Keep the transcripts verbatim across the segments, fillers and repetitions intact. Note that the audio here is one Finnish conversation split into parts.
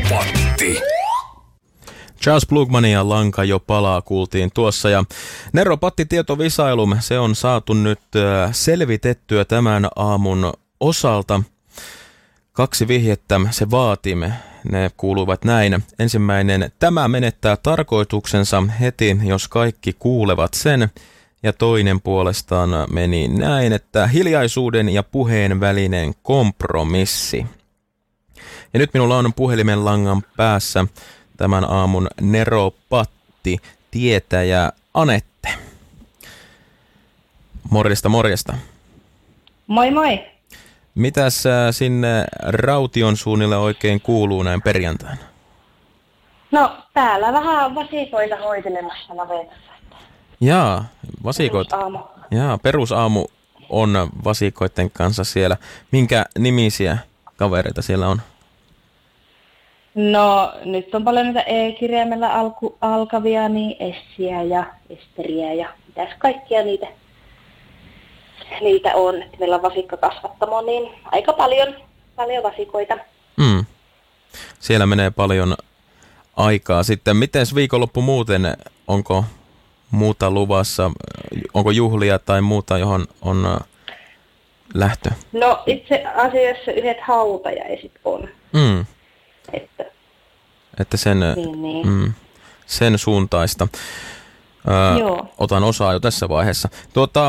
Neropatti. Charles Blugmanin ja Lanka jo palaa kuultiin tuossa. Ja Neropatti tietovisailum, se on saatu nyt selvitettyä tämän aamun osalta. Kaksi vihjettä se vaatimme. Ne kuuluvat näin. Ensimmäinen, tämä menettää tarkoituksensa heti, jos kaikki kuulevat sen. Ja toinen puolestaan meni näin, että hiljaisuuden ja puheen välinen kompromissi. Ja nyt minulla on puhelimen langan päässä tämän aamun Neropatti tietäjä Anette. Morjesta, morjesta. Moi moi. Mitäs sinne Raution suunnille oikein kuuluu näin perjantaina? No täällä vähän vasikoita hoitelemassa navetassa. Jaa, vasikoit. Perusaamu. Jaa, perusaamu on vasikoiden kanssa siellä. Minkä nimisiä kavereita siellä on? No nyt on paljon niitä E-kirjaimella alku, alkavia, niin Essiä ja Esteriä ja mitäs kaikkia niitä, niitä on. Että meillä on vasikkakasvattamo, niin aika paljon, paljon vasikoita. Mm. Siellä menee paljon aikaa. Sitten miten viikonloppu muuten, onko muuta luvassa, onko juhlia tai muuta, johon on lähtö? No itse asiassa yhdet hautajaiset on. Mm. Että, että sen, niin, niin. Mm, sen suuntaista. Ää, Joo. Otan osaa jo tässä vaiheessa. Tuota,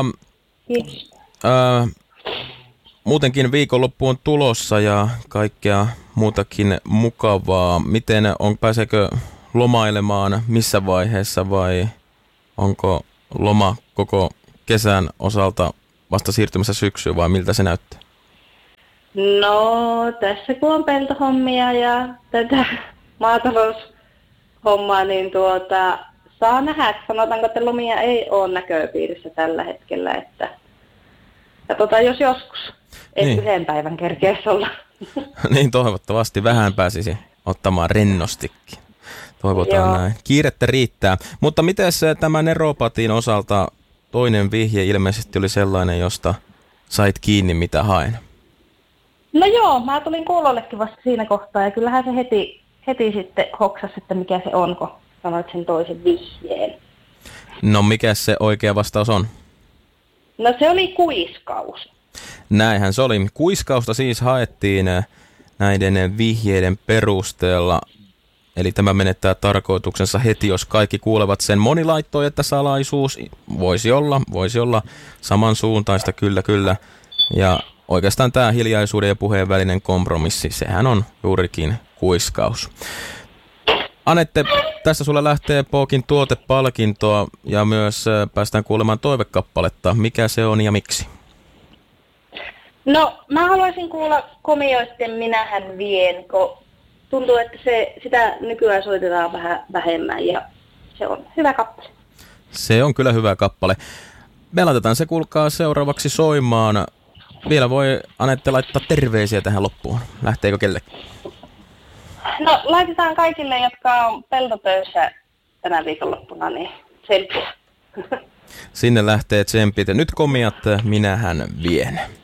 ää, muutenkin viikonloppu on tulossa ja kaikkea muutakin mukavaa. Miten on, pääseekö lomailemaan missä vaiheessa vai onko loma koko kesän osalta vasta siirtymässä syksyyn vai miltä se näyttää? No tässä kun on peltohommia ja tätä maataloushommaa, niin tuota, saa nähdä. Sanotaanko, että lomia ei ole näköpiirissä tällä hetkellä. Että katsotaan jos joskus. Ei niin. Yhden päivän kerkeessä olla. Niin toivottavasti vähän pääsisi ottamaan rennostikin. Toivotaan Joo. näin. Kiirettä riittää. Mutta miten tämä Neropatin osalta toinen vihje ilmeisesti oli sellainen, josta sait kiinni mitä hain? No joo, mä tulin kuulollekin vasta siinä kohtaa ja kyllähän se heti, heti sitten hoksasi, että mikä se on, kun sanoit sen toisen vihjeen. No mikä se oikea vastaus on? No se oli kuiskaus. Näinhän se oli. Kuiskausta siis haettiin näiden vihjeiden perusteella. Eli tämä menettää tarkoituksensa heti, jos kaikki kuulevat sen. Moni laittoi, että salaisuus voisi olla, voisi olla samansuuntaista, kyllä, kyllä. Ja oikeastaan tämä hiljaisuuden ja puheen välinen kompromissi, sehän on juurikin kuiskaus. Anette, tässä sulle lähtee Pookin tuotepalkintoa ja myös päästään kuulemaan toivekappaletta. Mikä se on ja miksi? No, mä haluaisin kuulla komioitten Minähän vien, kun tuntuu, että se, sitä nykyään soitetaan vähän vähemmän ja se on hyvä kappale. Se on kyllä hyvä kappale. Me laitetaan se, kuulkaa, seuraavaksi soimaan. Vielä voi Anette laittaa terveisiä tähän loppuun. Lähteekö kellekin? No, laitetaan kaikille, jotka on peltotöissä tänä viikonloppuna, niin tsemppiä. Sinne lähtee tsempit. Nyt komiat Minähän vien.